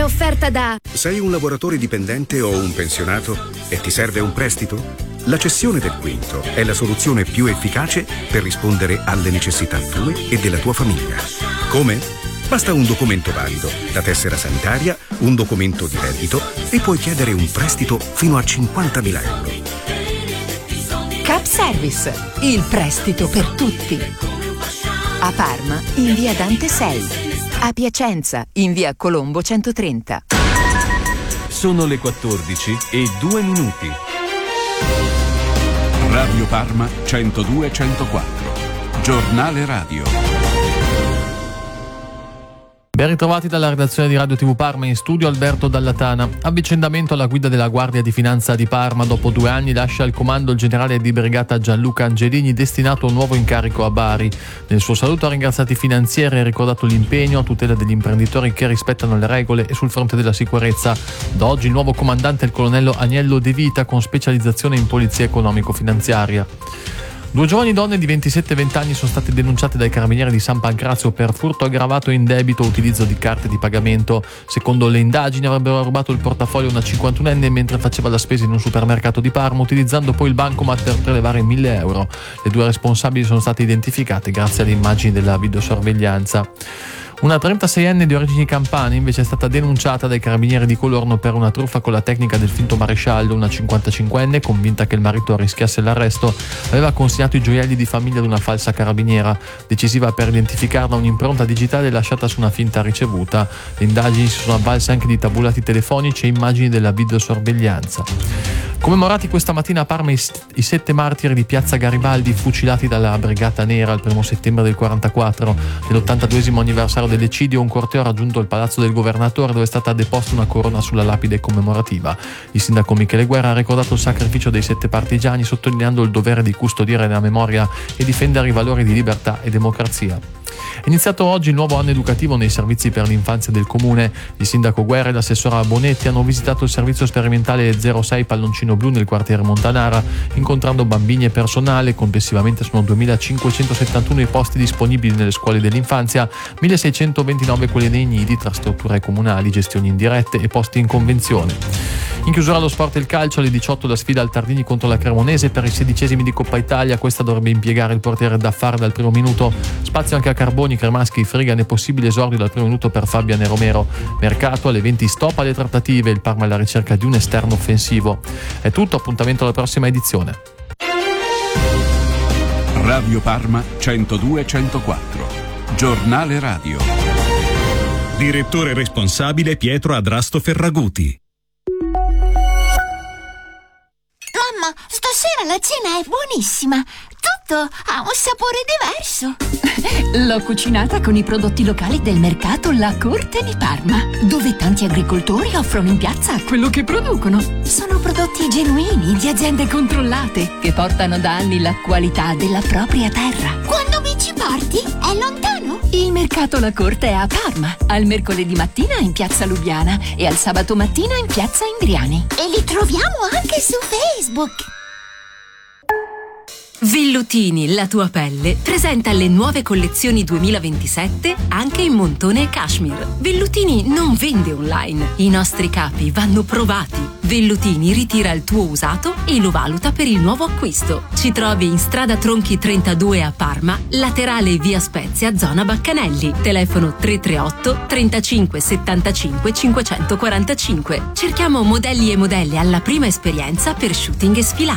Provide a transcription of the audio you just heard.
offerta da... Sei un lavoratore dipendente o un pensionato e ti serve un prestito? La cessione del quinto è la soluzione più efficace per rispondere alle necessità tue e della tua famiglia. Come? Basta un documento valido, la tessera sanitaria, un documento di reddito e puoi chiedere un prestito fino a 50.000 euro. Cap Service, il prestito per tutti. A Parma, in via Dante 6. A Piacenza, in via Colombo 130. Sono le 14:02. Radio Parma 102-104. Giornale radio. Ben ritrovati dalla redazione di Radio TV Parma, in studio Alberto Dallatana. Avvicendamento alla guida della Guardia di Finanza di Parma. Dopo 2 anni lascia il comando il generale di brigata Gianluca Angelini, destinato a un nuovo incarico a Bari. Nel suo saluto ha ringraziato i finanzieri e ricordato l'impegno a tutela degli imprenditori che rispettano le regole e sul fronte della sicurezza. Da oggi il nuovo comandante è il colonnello Agnello De Vita, con specializzazione in polizia economico-finanziaria. 2 giovani donne di 27 e 20 anni sono state denunciate dai carabinieri di San Pancrazio per furto aggravato e indebito utilizzo di carte di pagamento. Secondo le indagini avrebbero rubato il portafoglio a una 51enne mentre faceva la spesa in un supermercato di Parma, utilizzando poi il bancomat per prelevare 1.000 euro. Le 2 responsabili sono state identificate grazie alle immagini della videosorveglianza. Una 36enne di origini campane invece è stata denunciata dai carabinieri di Colorno per una truffa con la tecnica del finto maresciallo. Una 55enne, convinta che il marito rischiasse l'arresto, aveva consegnato i gioielli di famiglia ad una falsa carabiniera. Decisiva per identificarla un'impronta digitale lasciata su una finta ricevuta. Le indagini si sono avvalse anche di tabulati telefonici e immagini della videosorveglianza. Commemorati questa mattina a Parma i 7 martiri di Piazza Garibaldi, fucilati dalla Brigata Nera il 1 settembre del 44. Nell'82esimo anniversario dell'eccidio, un corteo ha raggiunto il Palazzo del Governatore, dove è stata deposta una corona sulla lapide commemorativa. Il sindaco Michele Guerra ha ricordato il sacrificio dei 7 partigiani, sottolineando il dovere di custodire la memoria e difendere i valori di libertà e democrazia. È iniziato oggi il nuovo anno educativo nei servizi per l'infanzia del comune. Il sindaco Guerra e l'assessora Bonetti hanno visitato il servizio sperimentale 06 Palloncino Blu nel quartiere Montanara, incontrando bambini e personale. Complessivamente sono 2.571 i posti disponibili nelle scuole dell'infanzia, 1.629 quelli nei nidi tra strutture comunali, gestioni indirette e posti in convenzione. In chiusura allo sport e il calcio, alle 18 la sfida al Tardini contro la Cremonese per i 16esimi di Coppa Italia. Questa dovrebbe impiegare il portiere Daffar dal primo minuto. Spazio anche a Carboni, Cremaschi, Frigan e possibile esordio dal primo minuto per Fabian e Romero. Mercato alle 20, stop alle trattative, il Parma alla ricerca di un esterno offensivo. È tutto, appuntamento alla prossima edizione. Radio Parma 102-104. Giornale radio. Direttore responsabile Pietro Adrasto Ferraguti. Mamma, stasera la cena è buonissima. Tutto ha un sapore diverso. L'ho cucinata con i prodotti locali del mercato La Corte di Parma, dove tanti agricoltori offrono in piazza quello che producono. Sono prodotti genuini di aziende controllate che portano da anni la qualità della propria terra. Quando mi ci porti? È lontano? Il mercato La Corte è a Parma, al mercoledì mattina in piazza Lubiana e al sabato mattina in piazza Indriani. E li troviamo anche su Facebook. Vellutini, la tua pelle, presenta le nuove collezioni 2027 anche in montone e cashmere. Vellutini non vende online. I nostri capi vanno provati. Vellutini ritira il tuo usato e lo valuta per il nuovo acquisto. Ci trovi in strada Tronchi 32 a Parma, laterale via Spezia, zona Baccanelli. Telefono 338 35 75 545. Cerchiamo modelli e modelle alla prima esperienza per shooting e sfilate.